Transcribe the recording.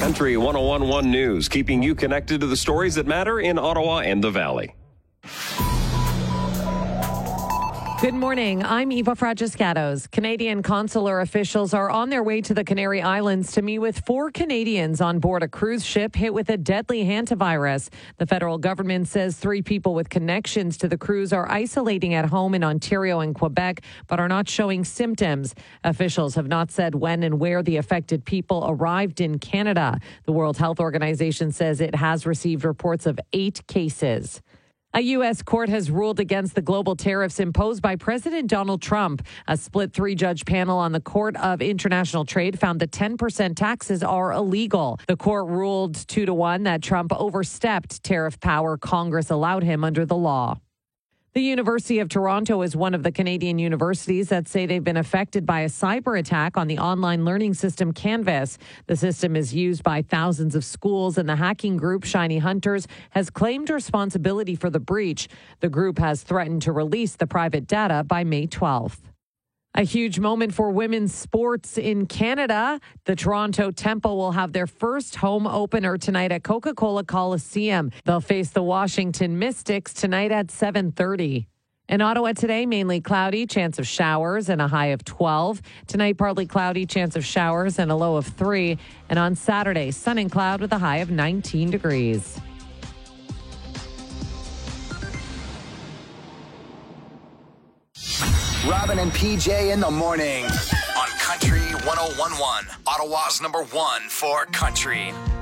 Country 1011 News, keeping you connected to the stories that matter in Ottawa and the Valley. Good morning. I'm Eva Fragiscatos. Canadian consular officials are on their way to the Canary Islands to meet with 4 Canadians on board a cruise ship hit with a deadly hantavirus. The federal government says 3 people with connections to the cruise are isolating at home in Ontario and Quebec, but are not showing symptoms. Officials have not said when and where the affected people arrived in Canada. The World Health Organization says it has received reports of 8 cases. A U.S. court has ruled against the global tariffs imposed by President Donald Trump. A split 3-judge panel on the Court of International Trade found that 10% taxes are illegal. The court ruled 2-1 that Trump overstepped tariff power Congress allowed him under the law. The University of Toronto is one of the Canadian universities that say they've been affected by a cyber attack on the online learning system Canvas. The system is used by thousands of schools, and the hacking group Shiny Hunters has claimed responsibility for the breach. The group has threatened to release the private data by May 12th. A huge moment for women's sports in Canada. The Toronto Temple will have their first home opener tonight at Coca-Cola Coliseum. They'll face the Washington Mystics tonight at 7:30. In Ottawa today, mainly cloudy, chance of showers and a high of 12. Tonight, partly cloudy, chance of showers and a low of 3. And on Saturday, sun and cloud with a high of 19 degrees. Robin and PJ in the morning on Country 1011, Ottawa's #1 for country.